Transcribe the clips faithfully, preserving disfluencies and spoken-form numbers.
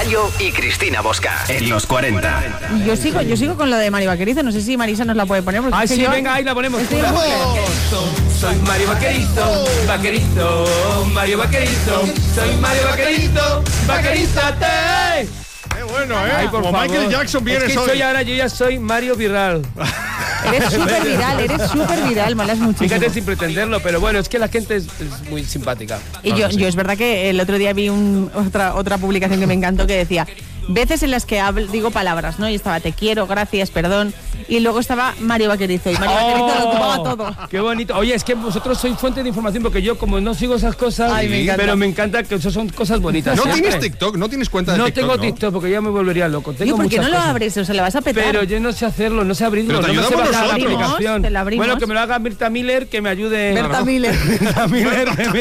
Mario y Cristina Bosca en los cuarenta. Yo sigo, yo sigo con lo de Mario Vaquerizo. No sé si Marisa nos la puede poner. Ah, sí, yo... venga, ahí la ponemos. Estoy en bucle. Soy Mario Vaquerizo, Vaquerizo, Mario Vaquerizo. Soy Mario Vaquerizo, Vaquerízate. Qué bueno, ¿eh? Ay, por Como favor. Michael Jackson vienes es que hoy. soy ahora, yo ya soy Mario Viral. Eres súper viral, eres súper viral, molas muchísimo. Fíjate sin pretenderlo, pero bueno, es que la gente es, es muy simpática. Y yo, yo es verdad que el otro día vi un, otra, otra publicación que me encantó que decía veces en las que hablo, digo palabras, ¿no? Y estaba te quiero, gracias, perdón. Y luego estaba Mario Vaquerizo. Y Mario Oh, Vaquerizo lo ocupaba todo. Qué bonito. Oye, es que vosotros sois fuente de información porque yo como no sigo esas cosas, Ay, me encanta. pero me encanta que eso son cosas bonitas. No siempre. tienes TikTok, no tienes cuenta de No TikTok, tengo ¿no? TikTok porque ya me volvería loco. Tengo Tío, ¿por qué muchas no lo cosas. abres? O sea, le vas a petar. Pero yo no sé hacerlo, no sé abrirlo, Pero te no me sé ayudamos bajar la nosotros. aplicación. Te la abrimos. Bueno, que me lo haga Berta Miller, que me ayude. Berta No, no. Miller. Berta Miller, que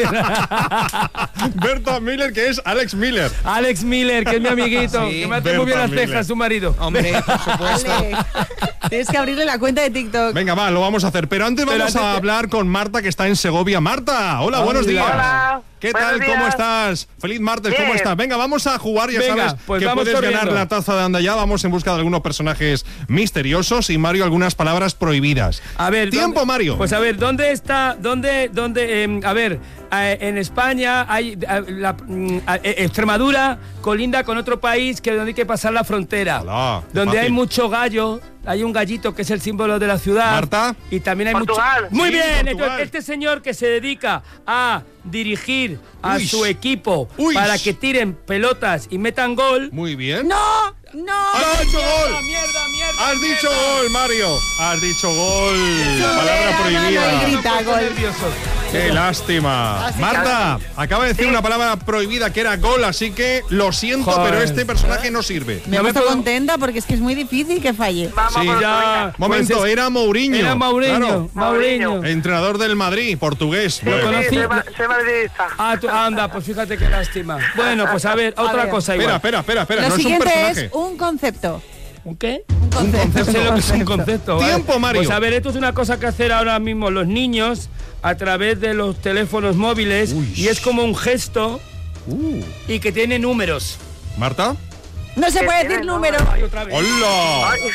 me- Berta Miller, que es Alex Miller. Alex Miller, que es mi amiguito, Sí, que me hace muy bien Berta las cejas, Miller. su marido. Hombre, por supuesto. Vale. Tienes que abrirle la cuenta de TikTok. Venga, va, lo vamos a hacer. Pero antes Pero vamos antes a te- hablar con Marta, que está en Segovia. Marta, hola, Hola. buenos días. Hola. ¿Qué Buenos tal? ¿Cómo días. estás? Feliz martes, ¿cómo Bien. estás? Venga, vamos a jugar, ya Venga, sabes pues que vamos puedes corriendo. ganar la taza de Anda Ya. Vamos en busca de algunos personajes misteriosos y Mario algunas palabras prohibidas. A ver, Tiempo, ¿dónde- Mario. Pues a ver, ¿dónde está? ¿Dónde? ¿Dónde? eh, a ver, eh, en España hay eh, la, mm, eh, Extremadura colinda con otro país que donde hay que pasar la frontera, Alá, qué donde hay fácil. mucho gallo. Hay un gallito que es el símbolo de la ciudad. Marta. Y también hay Portugal. mucho. Muy Sí, bien. Portugal. Entonces, este señor que se dedica a dirigir a Uy. su equipo Uy. para que tiren pelotas y metan gol. Muy bien. ¡No! ¡No! ¡Has dicho gol! Mierda, mierda. ¡Has dicho gol, Mario! ¡Has dicho gol! Sube Palabra la mano y prohibida. grita. Estoy Gol. nervioso. ¡Qué lástima! Así Marta, acaba de decir una palabra prohibida que era gol, así que lo siento, Joder. pero este personaje no sirve. Me he No me puesto puedo- contenta porque es que es muy difícil que falle. Vamos Sí, por otro, ya. venga. Momento, Pues es- era Mourinho. Era Mourinho. Claro. Mourinho. Entrenador del Madrid, portugués. Lo Bueno. conocí. Sí, soy, ma- soy madridista. Ah, tú- anda, pues fíjate qué lástima. Bueno, pues a ver, otra ver. cosa Espera, igual. espera, espera, espera. Lo no es un siguiente personaje. es un concepto. ¿Un qué? Un concepto. No sé lo que es un concepto. ¿vale? Tiempo, Mario. Pues a ver, esto es una cosa que hacer ahora mismo los niños a través de los teléfonos móviles. Uy. Y es como un gesto Uh. y que tiene números. ¿Marta? No se ¿Qué puede tiene, decir no? número. Ay, otra vez. ¡Hola! Ay,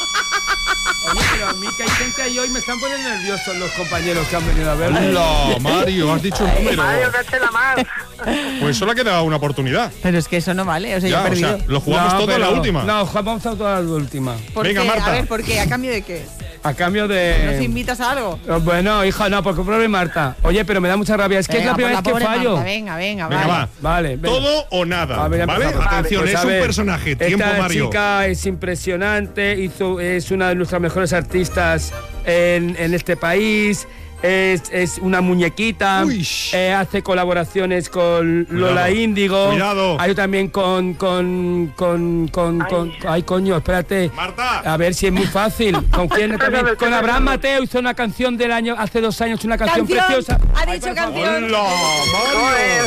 Oye, pero a mí que hay gente ahí hoy me están poniendo nerviosos los compañeros que han venido a verme. ¡Hola, Mario! Has dicho un número. Mario, caché la más. Pues solo ha quedado una oportunidad. Pero es que eso no vale, o sea, yo Ya, he o perdido. sea, lo jugamos No, todo en la pero- última. No, jugamos todo a la última. ¿Por Venga, qué? Marta. A ver, ¿por qué? ¿A cambio de qué? A cambio ¿Nos de... invitas a algo? Oh, Bueno, hija, no, porque pobre Marta. Oye, pero me da mucha rabia. Es que es la Venga, primera por vez que pobre fallo. Marta, venga, venga, Venga, vale. va. Vale, venga. Todo o nada. A ver, ya ¿Vale? empezamos. Atención, Pues es a un ver, personaje. Tiempo, esta Mario. chica es impresionante, hizo, es una de nuestras mejores artistas en, en este país. Es, es una muñequita, Uy. eh, hace colaboraciones con Lola Cuidado. Índigo. Cuidado. Hay también con con con con, con- ay coño, espérate. Marta. A ver si es muy fácil. ¿Con quién? También, Espérame, con espérame. Abraham Mateo hizo una canción del año hace dos años, una canción, ¡Canción! preciosa. Ha Ay, dicho por favor. canción. ¡Hola, Mario! Joder.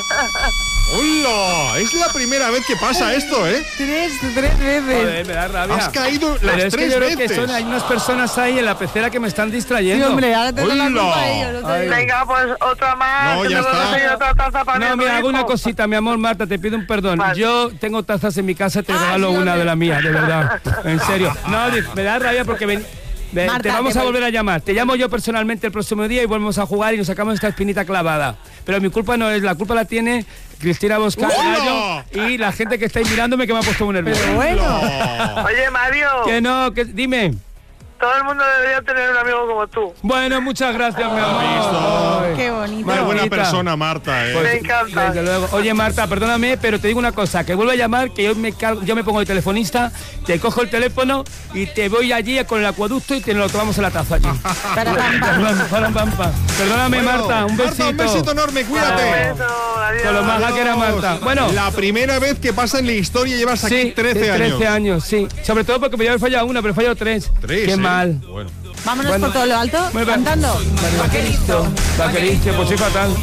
¡Hola! Es la primera vez que pasa esto, ¿eh? Tres, tres veces. Joder, me da rabia. Has caído Pero las es que tres yo creo que veces. son, hay unas personas ahí en la pecera que me están Sí, distrayendo. hombre, ahora te doy la ¡Hola! culpa a ellos. no te Ay. digo. Venga, pues otra más. No, que ya tengo que está. conseguir otra taza para No, mi mira, hago hijo. una cosita, mi amor, Marta, te pido un perdón. Vale. Yo tengo tazas en mi casa, te Ah, regalo sí, una hombre. de la mía, de verdad. En serio. No, di- me da rabia porque ven- ven, Marta, te vamos te a voy- volver a llamar. Te llamo yo personalmente el próximo día y volvemos a jugar y nos sacamos esta espinita clavada. Pero mi culpa no es, la culpa la tiene Cristina Bosca ¡Hola! Gallo y la gente que estáis mirándome que me ha puesto muy nervioso. Pero bueno. Oye, Mario, Que no, que dime. todo el mundo debería tener un amigo como tú. Bueno, muchas gracias, mi amor. visto? Ay. Qué bonito. Qué Bueno, buena bonita. persona, Marta, ¿eh? Pues, Me encanta. Desde luego. Oye, Marta, perdóname, pero te digo una cosa, que vuelvo a llamar, que yo me, cargo- yo me pongo de telefonista, te cojo el teléfono y te voy allí con el acueducto y te lo tomamos en la taza allí. Para pam, pam. Para, pam, pam. Perdóname, Bueno, Marta, un besito. Marta, un besito enorme, Un cuídate. beso, adiós. Con lo maja que era Marta. Bueno, La primera vez que pasa en la historia llevas aquí sí, trece años. trece años, sí. Sobre todo porque me había fallado una, pero he fallado tres. Tres, Qué ¿eh? mal. Bueno. Vámonos Bueno. por todo lo alto, Muy bien. cantando. Vaquerizo, vaquerizo, pues soy fatal.